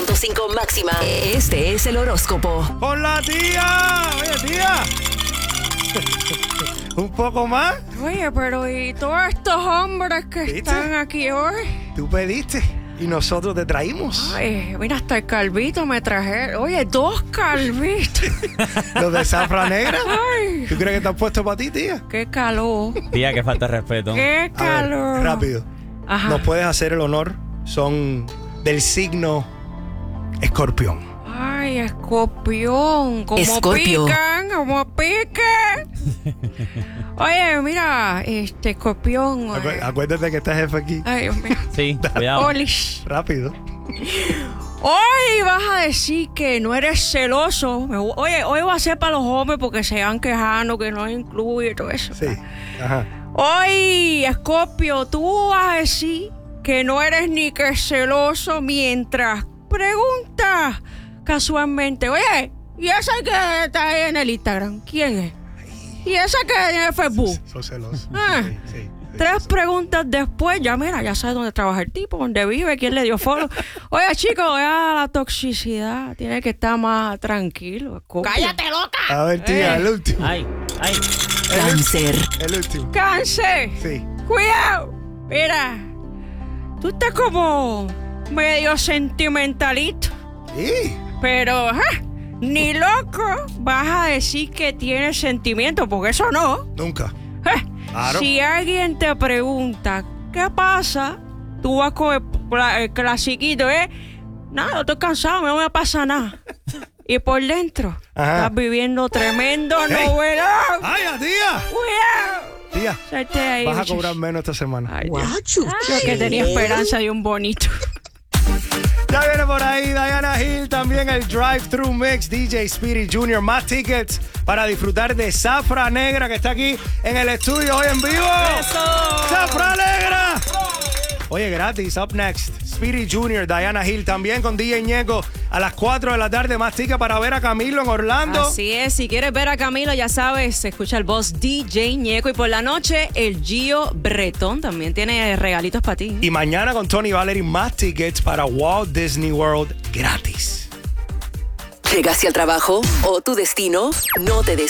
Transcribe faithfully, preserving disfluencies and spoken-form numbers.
punto cinco máxima. Este es el horóscopo. ¡Con la tía! Oye, tía. ¿Un poco más? Oye, pero ¿y todos estos hombres que ¿Viste? están aquí hoy? Tú pediste y nosotros te traímos. Ay, mira, hasta el calvito me traje. Oye, dos calvitos. Los de zafra negra. Ay, ¿Tú crees que están puestos para ti, tía? qué calor. Tía, que falta de respeto. Qué A ver, calor. rápido. Ajá. ¿Nos puedes hacer el honor? Son del signo Escorpión. Ay, escorpión. Como Escorpio. pican, como pican. Oye, mira, este escorpión. Acu- eh. Acuérdate que está jefe aquí. Ay, Dios mío. Sí, cuidado. Olish. Rápido. Hoy vas a decir que no eres celoso. Me- Oye, hoy va a ser para los hombres porque se van quejando que no incluye todo eso. Sí. Ajá. Hoy, Escorpio, tú vas a decir que no eres ni que celoso mientras preguntas casualmente, oye, ¿y esa que está ahí en el Instagram? ¿Quién es? ¿Y esa que en el Facebook? Sos celoso. Ah. Sí, sí, sí. Tres preguntas después, ya mira, ya sabes dónde trabaja el tipo, dónde vive, quién le dio follow. Oye, chicos, ya la toxicidad tiene que estar más tranquilo. Escorpio. ¡Cállate, loca! A ver, tía, Eh. el último. Ay, ay. Cáncer. El último. ¡Cáncer! Sí. ¡Cuidado! Mira, tú estás como medio sentimentalito, Sí. pero ajá, ni loco vas a decir que tienes sentimientos, porque eso no. Nunca. Eh, Claro. Si alguien te pregunta, ¿qué pasa? Tú vas con el, pla- el clasiquito, ¿eh? Nada, estoy cansado, no me pasa nada. Y por dentro, Ajá. estás viviendo tremendo Ey. novelón. ¡Ay, a tía! ¡Cuidado! Tía, Salte de ahí, vas a muchacho. cobrar menos esta semana. Ay, Dios. Yo que tenía esperanza de un bonito. Ya viene por ahí Diana Hill, también el Drive-Thru Mix, D J Speedy junior Más tickets para disfrutar de Zafra Negra, que está aquí en el estudio hoy en vivo. ¡Zafra Negra! Oye, gratis, up next. Speedy junior, Diana Hill, también con D J Ñeco a las cuatro de la tarde. Más tickets para ver a Camilo en Orlando. Así es, si quieres ver a Camilo, ya sabes, escucha el boss D J Ñeco. Y por la noche, el Gio Bretón también tiene regalitos para ti. Y mañana con Tony Valery, más tickets para Walt Disney World gratis. ¿Llegaste al trabajo o tu destino? No te des